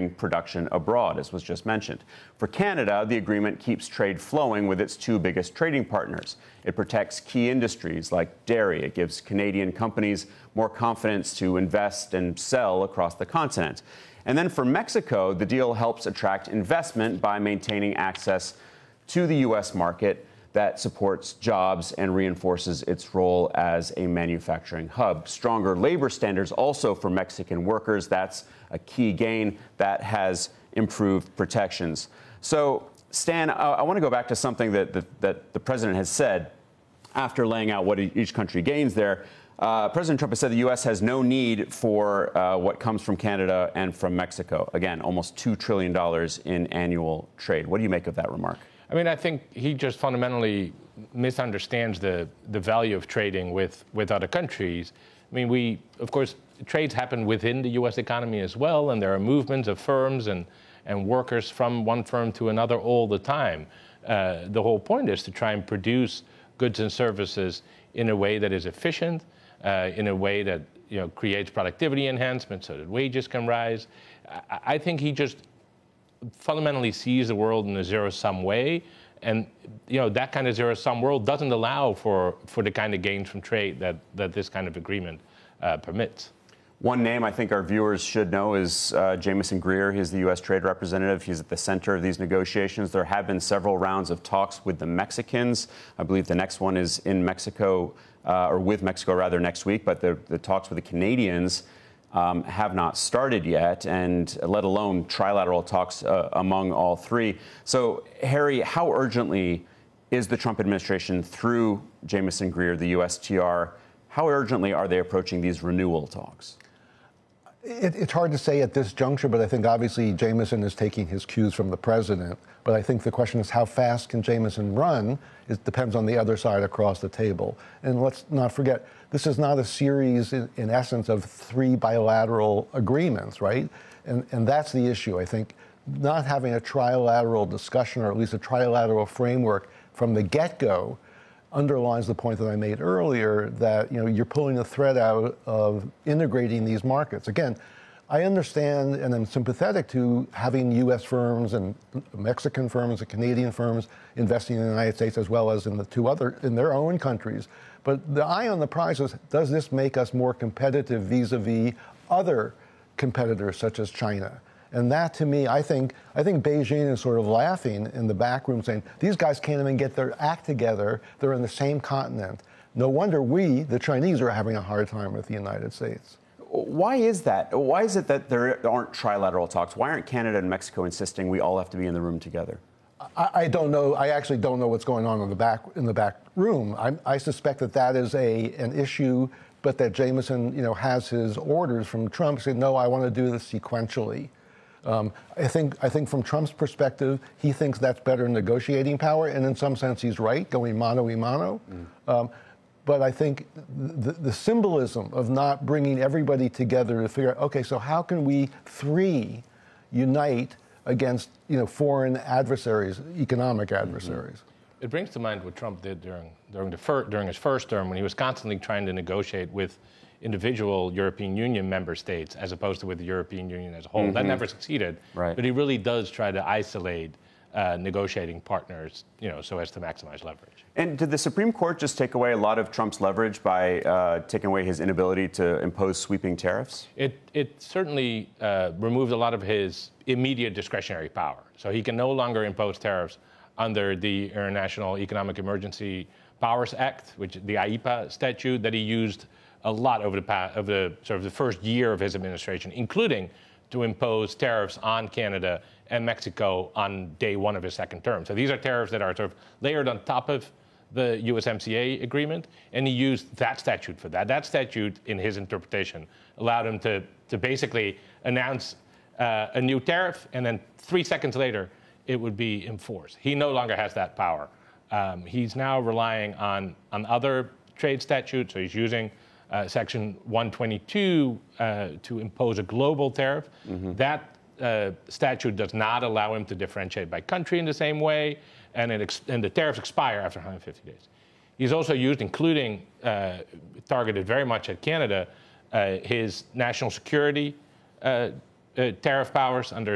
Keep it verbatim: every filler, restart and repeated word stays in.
moving production abroad, as was just mentioned. For Canada, the agreement keeps trade flowing with its two biggest trading partners. It protects key industries like dairy. It gives Canadian companies more confidence to invest and sell across the continent. And then for Mexico, the deal helps attract investment by maintaining access to the U S market that supports jobs and reinforces its role as a manufacturing hub. Stronger labor standards also for Mexican workers. That's a key gain that has improved protections. So, Stan, I, I want to go back to something that, that, that the president has said after laying out what each country gains there. Uh, President Trump has said the U S has no need for uh, what comes from Canada and from Mexico. Again, almost two trillion dollars in annual trade. What do you make of that remark? I mean, I think he just fundamentally misunderstands the, the value of trading with, with other countries. I mean, we, of course, trades happen within the U S economy as well, and there are movements of firms and, and workers from one firm to another all the time. Uh, the whole point is to try and produce goods and services in a way that is efficient, uh, in a way that, you know, creates productivity enhancement so that wages can rise. I, I think he just fundamentally sees the world in a zero-sum way, and you know that kind of zero-sum world doesn't allow for, for the kind of gains from trade that, that this kind of agreement uh, permits. One name I think our viewers should know is uh, Jamieson Greer. He's the U S trade representative. He's at the center of these negotiations. There have been several rounds of talks with the Mexicans. I believe the next one is in Mexico, uh, or with Mexico rather, next week, but the, the talks with the Canadians Um, have not started yet, and let alone trilateral talks uh, among all three. So, Harry, how urgently is the Trump administration, through Jamieson Greer, the U S T R, how urgently are they approaching these renewal talks? It, it's hard to say at this juncture, but I think obviously Jamieson is taking his cues from the president. But I think the question is, how fast can Jamieson run? It depends on the other side across the table. And let's not forget, this is not a series, in, in essence, of three bilateral agreements, right? And, and that's the issue. I think not having a trilateral discussion, or at least a trilateral framework from the get-go, underlines the point that I made earlier, that, you know, you're pulling the thread out of integrating these markets. Again, I understand and I'm sympathetic to having U S firms and Mexican firms and Canadian firms investing in the United States as well as in the two other, in their own countries. But the eye on the prize is, does this make us more competitive vis-a-vis other competitors such as China? And that, to me, I think I think Beijing is sort of laughing in the back room, saying, these guys can't even get their act together. They're in the same continent. No wonder we, the Chinese, are having a hard time with the United States. Why is that? Why is it that there aren't trilateral talks? Why aren't Canada and Mexico insisting we all have to be in the room together? I, I don't know. I actually don't know what's going on in the back in the back room. I, I suspect that that is a an issue, but that Jamieson, you know, has his orders from Trump saying, no, I want to do this sequentially. Um, I think I think from Trump's perspective, he thinks that's better negotiating power, and in some sense, he's right, going mano a mano. Mm. Um, but I think the, the symbolism of not bringing everybody together to figure out, okay, so how can we three unite against, you know, foreign adversaries, economic adversaries? Mm-hmm. It brings to mind what Trump did during during the fir- during his first term, when he was constantly trying to negotiate with individual European Union member states as opposed to with the European Union as a whole. Mm-hmm. That never succeeded, right. But he really does try to isolate uh, negotiating partners, you know, so as to maximize leverage. And did the Supreme Court just take away a lot of Trump's leverage by uh, taking away his inability to impose sweeping tariffs? It it certainly uh, removed a lot of his immediate discretionary power. So he can no longer impose tariffs under the International Economic Emergency Powers Act, which the I E P A statute that he used a lot over the past, of the sort of the first year of his administration, including to impose tariffs on Canada and Mexico on day one of his second term. So these are tariffs that are sort of layered on top of the U S M C A agreement, and he used that statute for that. That statute, in his interpretation, allowed him to, to basically announce uh, a new tariff, and then three seconds later, it would be enforced. He no longer has that power. Um, he's now relying on, on other trade statutes, so he's using Uh, Section one twenty-two uh, to impose a global tariff. Mm-hmm. That uh, statute does not allow him to differentiate by country in the same way, and, it ex- and the tariffs expire after one hundred fifty days. He's also used, including uh, targeted very much at Canada, uh, his national security uh, uh, tariff powers under